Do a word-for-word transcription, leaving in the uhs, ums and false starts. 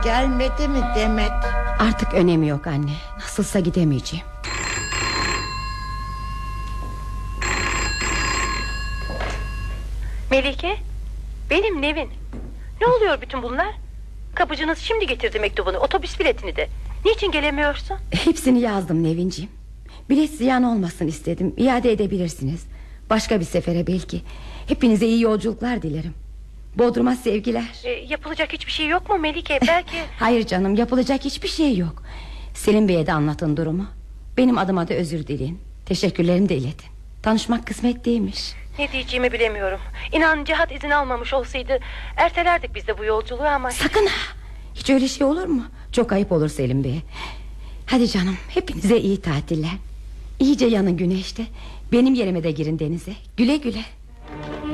Gelmedi mi Demet? Artık önemi yok anne. Nasılsa gidemeyeceğim. Melike, benim Nevin. Ne oluyor bütün bunlar? Kapıcınız şimdi getirdi mektubunu, otobüs biletini de. Niçin gelemiyorsun? Hepsini yazdım Nevinciğim. Bilet ziyan olmasın istedim. İade edebilirsiniz. Başka bir sefere belki. Hepinize iyi yolculuklar dilerim. Bodrum'a sevgiler. E, yapılacak hiçbir şey yok mu Melike? Belki... Hayır canım, yapılacak hiçbir şey yok. Selim Bey'e de anlatın durumu. Benim adıma da özür dileyin. Teşekkürlerimi de iletin. Tanışmak kısmet değilmiş. Ne diyeceğimi bilemiyorum. İnan Cihat izin almamış olsaydı ertelerdik biz de bu yolculuğu ama... Sakın ha! Hiç öyle şey olur mu? Çok ayıp olur Selim Bey. Hadi canım, hepinize iyi tatiller. İyice yanın güneşte. Benim yerime de girin denize. Güle güle.